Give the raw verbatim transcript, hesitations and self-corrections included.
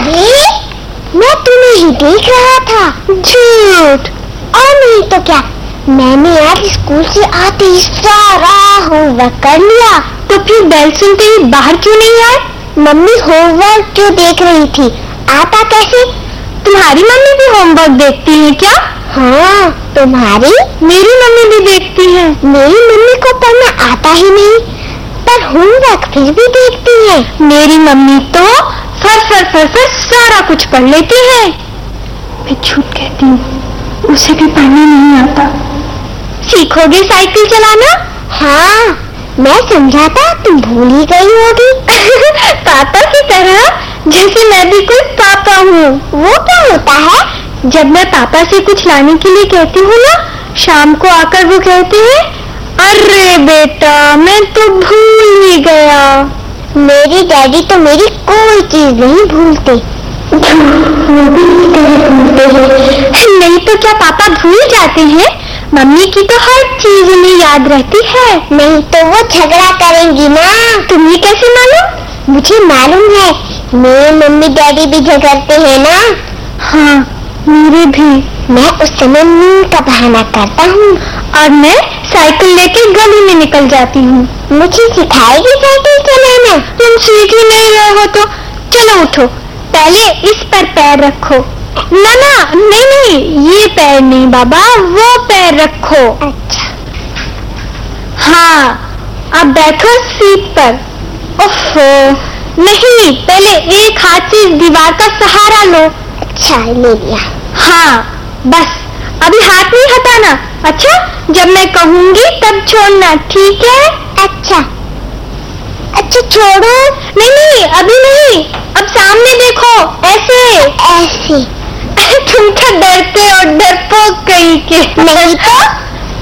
अरे मैं तुम्हें ही देख रहा था। झूठ। और नहीं तो क्या, मैंने आज स्कूल से आते ही सारा होमवर्क कर लिया। तो फिर बेल सुनते ही बाहर क्यों नहीं आए? मम्मी होमवर्क क्यों देख रही थी, आता कैसे? तुम्हारी मम्मी भी होमवर्क देखती है क्या? हाँ, तुम्हारी? मेरी मम्मी भी देखती है। मेरी मम्मी को पढ़ना आता ही नहीं, पर होमवर्क फिर भी देखती है। मेरी मम्मी तो फर फर फर फर सारा कुछ पढ़ लेती है। मैं झूठ कहती हूँ, उसे भी पढ़ना नहीं आता। सीखोगे साइकिल चलाना? हाँ, मैं समझा था तुम भूल ही गई होगी। पापा की तरह, जैसे मैं भी कोई पापा हूँ। वो क्या होता है? जब मैं पापा से कुछ लाने के लिए कहती हूँ ना, शाम को आकर वो कहते हैं, अरे बेटा मैं तो भूल ही गया। मेरी डैडी तो मेरी कोई चीज नहीं भूलते। वो भी भूलते हैं। नहीं तो क्या पापा भूल जाते हैं? मम्मी की तो हर चीज उन्हें याद रहती है। नहीं तो वो झगड़ा करेंगी ना। तुम्हें कैसे मालूम? मुझे मालूम है, मेरे मम्मी डैडी भी झगड़ते हैं ना। हाँ, मेरे भी। मैं उस समय नींद का बहाना करता हूँ और मैं साइकिल लेके गली में निकल जाती हूँ। मुझे सिखाएगी साइकिल चलाना? तुम सीख ही नहीं रहे हो तो चलो उठो, पहले इस पर पैर रखो। ना ना, नहीं नहीं, ये पैर नहीं बाबा, वो पैर रखो। अच्छा। हाँ, अब बैठो सीट पर। ओफो, नहीं, पहले एक हाथ से दीवार का सहारा लो। अच्छा, ले लिया। हाँ, बस अभी हाथ नहीं हटाना। अच्छा, जब मैं कहूँगी तब छोड़ना, ठीक है? अच्छा अच्छा, छोड़ो। नहीं नहीं, अभी नहीं, अब सामने देखो, ऐसे ऐसे। तुम तो डरते और डरपोक कहीं के। नहीं तो